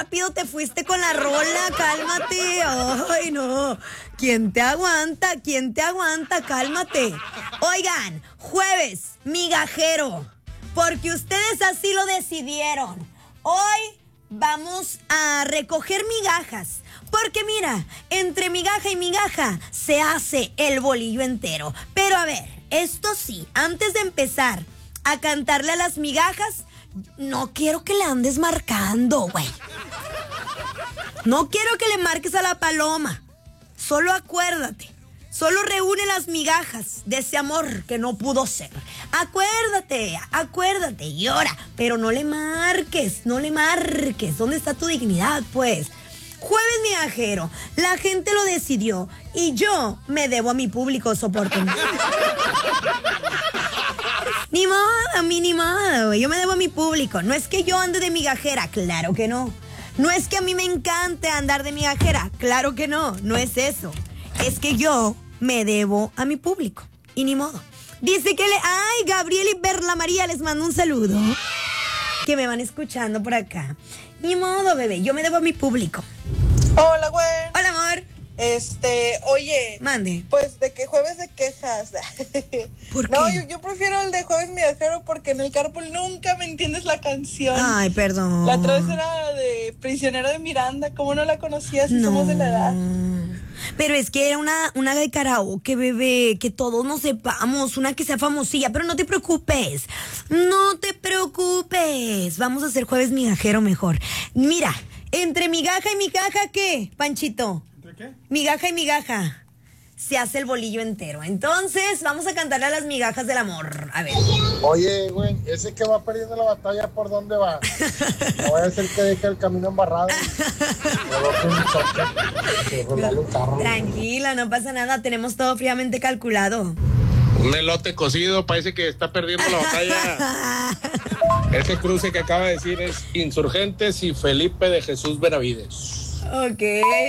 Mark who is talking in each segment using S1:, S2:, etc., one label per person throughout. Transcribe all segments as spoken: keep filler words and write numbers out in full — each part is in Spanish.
S1: rápido te fuiste con la rola, cálmate. Ay, no. ¿Quién te aguanta? ¿Quién te aguanta? Cálmate. Oigan, jueves, migajero, porque ustedes así lo decidieron. Hoy vamos a recoger migajas. Porque mira, entre migaja y migaja se hace el bolillo entero. Pero a ver, esto sí, antes de empezar a cantarle a las migajas, no quiero que le andes marcando, güey. No quiero que le marques a la paloma. Solo acuérdate, solo reúne las migajas de ese amor que no pudo ser. Acuérdate, acuérdate y llora, pero no le marques, no le marques. ¿Dónde está tu dignidad, pues? Jueves migajero, la gente lo decidió y yo me debo a mi público, soporten. Ni modo, a mí ni modo, yo me debo a mi público. No es que yo ande de migajera, claro que no. No es que a mí me encante andar de migajera, claro que no, no es eso. Es que yo me debo a mi público y ni modo. Dice que le... Ay, Gabriel y Perla María, les mando un saludo. Que me van escuchando por acá. Ni modo, bebé, yo me debo a mi público.
S2: Hola, güey.
S1: Hola, amor.
S2: Este, oye.
S1: Mande.
S2: Pues de que jueves de quejas.
S1: ¿Por qué?
S2: No, yo, yo prefiero el de jueves migajero porque en el carpool nunca me entiendes la canción.
S1: Ay, perdón.
S2: La otra vez era de Prisionero de Miranda. ¿Cómo no la conocías si
S1: no.
S2: somos de la edad?
S1: Pero es que era una, una de karaoke, bebé, que todos nos sepamos, una que sea famosilla, pero no te preocupes, no te preocupes, vamos a hacer jueves migajero mejor. Mira, entre migaja y migaja, ¿qué, Panchito?
S3: ¿Entre qué?
S1: Migaja y migaja, se hace el bolillo entero. Entonces, vamos a cantarle a las migajas del amor, a ver.
S4: Oye, güey, ese que va perdiendo la batalla, ¿por dónde va? No es el que deja el camino embarrado.
S1: Tranquila, no pasa nada, tenemos todo fríamente calculado.
S5: Un elote cocido, parece que está perdiendo la batalla. Ese cruce que acaba de decir es Insurgentes y Felipe de Jesús Benavides.
S1: Ok.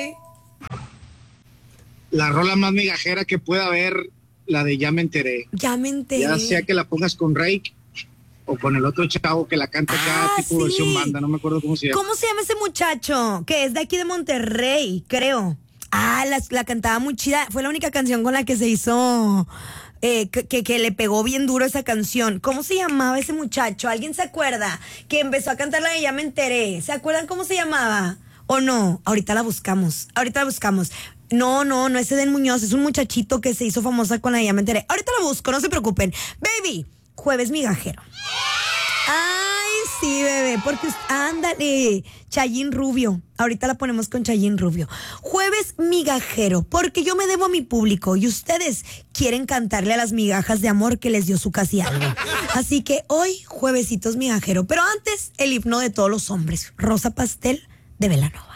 S6: La rola más migajera que pueda haber, la de Ya me enteré.
S1: Ya me enteré.
S6: Ya sea que la pongas con Rake o con el otro chavo que la canta acá,
S1: ah,
S6: tipo
S1: sí.
S6: versión banda, no me acuerdo cómo se llama.
S1: ¿Cómo se llama ese muchacho? Que es de aquí de Monterrey, creo. Ah, la, la cantaba muy chida. Fue la única canción con la que se hizo... Eh, que, que, que le pegó bien duro esa canción. ¿Cómo se llamaba ese muchacho? ¿Alguien se acuerda? Que empezó a cantar la de Ya me enteré. ¿Se acuerdan cómo se llamaba? ¿O no? Ahorita la buscamos. Ahorita la buscamos. No, no, no es Eden Muñoz. Es un muchachito que se hizo famosa con la de Ya me enteré. Ahorita la busco, no se preocupen. Baby, jueves migajero. Ay, sí, bebé, porque ándale, Chayín Rubio. Ahorita la ponemos con Chayín Rubio. Jueves migajero, porque yo me debo a mi público y ustedes quieren cantarle a las migajas de amor que les dio su casi algo. Así que hoy, juevesitos migajero. Pero antes, el himno de todos los hombres. Rosa Pastel de Belanova.